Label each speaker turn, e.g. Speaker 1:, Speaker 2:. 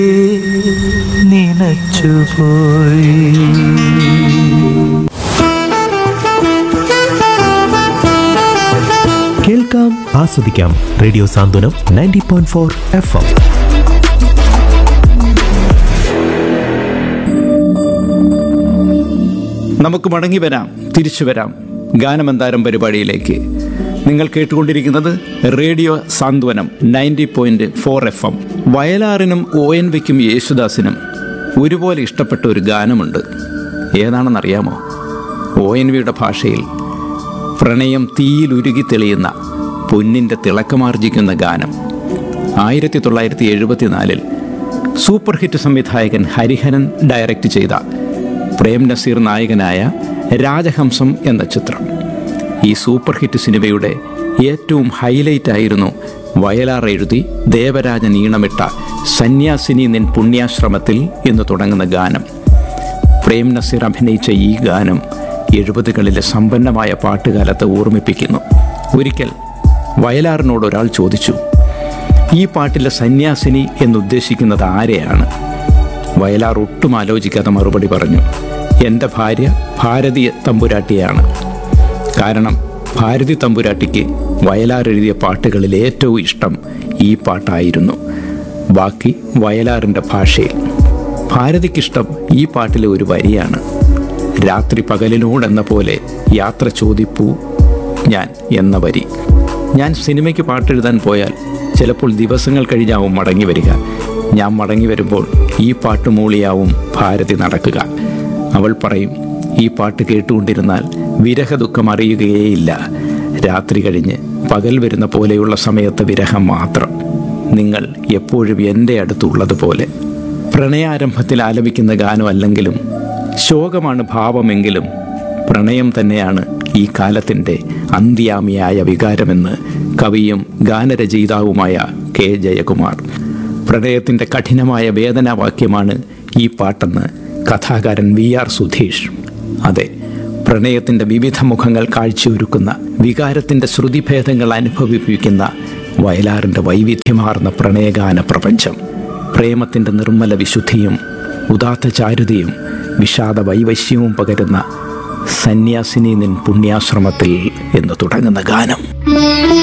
Speaker 1: നിനച്ചുപോയി.
Speaker 2: കേൾക്കാം, ആസ്വദിക്കാം. റേഡിയോ സാന്ത്വനം 90.4 FM.
Speaker 3: നമുക്ക് മടങ്ങി വരാം, തിരിച്ചു വരാം ഗാനമന്താരം പരിപാടിയിലേക്ക്. നിങ്ങൾ കേട്ടുകൊണ്ടിരിക്കുന്നത് റേഡിയോ സാന്ത്വനം 90.4 FM. വയലാറിനും ONVയ്ക്കും യേശുദാസിനും ഒരുപോലെ ഇഷ്ടപ്പെട്ട ഒരു ഗാനമുണ്ട്. ഏതാണെന്നറിയാമോ? ONVയുടെ ഭാഷയിൽ പ്രണയം തീയിലുരുകി തെളിയുന്ന പൊന്നിൻ്റെ തിളക്കമാർജിക്കുന്ന ഗാനം. 1974 സൂപ്പർ ഹിറ്റ് സംവിധായകൻ ഹരിഹരൻ ഡയറക്റ്റ് ചെയ്ത പ്രേം നസീർ നായകനായ രാജഹംസം എന്ന ചിത്രം. ഈ സൂപ്പർ ഹിറ്റ് സിനിമയുടെ ഏറ്റവും ഹൈലൈറ്റ് ആയിരുന്നു വയലാർ എഴുതി ദേവരാജൻ ഈണമിട്ട സന്യാസിനി നിൻ പുണ്യാശ്രമത്തിൽ എന്ന് തുടങ്ങുന്ന ഗാനം. പ്രേം നസീർ അഭിനയിച്ച ഈ ഗാനം 70കളിലെ സമ്പന്നമായ പാട്ടുകാലത്തെ ഓർമ്മിപ്പിക്കുന്നു. ഒരിക്കൽ വയലാറിനോട് ഒരാൾ ചോദിച്ചു, ഈ പാട്ടിലെ സന്യാസിനി എന്നുദ്ദേശിക്കുന്നത് ആരെയാണ്? വയലാർ ഒട്ടും ആലോചിക്കാതെ മറുപടി പറഞ്ഞു, എൻ്റെ ഭാര്യ ഭാരതി തമ്പുരാട്ടിയാണ്. കാരണം ഭാരതി തമ്പുരാട്ടിക്ക് വയലാർ എഴുതിയ പാട്ടുകളിൽ ഏറ്റവും ഇഷ്ടം ഈ പാട്ടായിരുന്നു. ബാക്കി വയലാറിൻ്റെ ഭാഷയിൽ. ഭാരതിക്കിഷ്ടം ഈ പാട്ടിലെ ഒരു വരിയാണ്. രാത്രി പകലിനോടെന്ന പോലെ യാത്ര ചോദിപ്പൂ ഞാൻ എന്ന വരി. ഞാൻ സിനിമയ്ക്ക് പാട്ടെഴുതാൻ പോയാൽ ചിലപ്പോൾ ദിവസങ്ങൾ കഴിഞ്ഞാവും മടങ്ങി വരിക. ഞാൻ മടങ്ങി വരുമ്പോൾ ഈ പാട്ട് മൂളിയാവും ഭാരതി നടക്കുക. അവൾ പറയും, ഈ പാട്ട് കേട്ടുകൊണ്ടിരുന്നാൽ വിരഹദുഃഖം അറിയുകയേയില്ല. രാത്രി കഴിഞ്ഞ് പകൽ വരുന്ന പോലെയുള്ള സമയത്ത് വിരഹം മാത്രം. നിങ്ങൾ എപ്പോഴും എൻ്റെ അടുത്തുള്ളതുപോലെ. പ്രണയാരംഭത്തിൽ ആലപിക്കുന്ന ഗാനമല്ലെങ്കിലും ശോകമാണ് ഭാവമെങ്കിലും പ്രണയം തന്നെയാണ് ഈ കാലത്തിൻ്റെ അന്ത്യാമിയായ വികാരമെന്ന് കവിയും ഗാനരചയിതാവുമായ കെ ജയകുമാർ. പ്രണയത്തിൻ്റെ കഠിനമായ വേദനാവാക്യമാണ് ഈ പാട്ടെന്ന് കഥാകാരൻ VR സുധീഷ്. അതെ, പ്രണയത്തിൻ്റെ വിവിധ മുഖങ്ങൾ കാഴ്ചയൊരുക്കുന്ന, വികാരത്തിൻ്റെ ശ്രുതിഭേദങ്ങൾ അനുഭവിപ്പിക്കുന്ന വയലാറിൻ്റെ വൈവിധ്യമാർന്ന പ്രണയഗാന പ്രപഞ്ചം. പ്രേമത്തിൻ്റെ നിർമ്മല വിശുദ്ധിയും ഉദാത്ത ചാരുതയും വിഷാദ വൈവശ്യവും പകരുന്ന സന്യാസിനി നിൻ പുണ്യാശ്രമത്തിൽ എന്ന് തുടങ്ങുന്ന ഗാനം.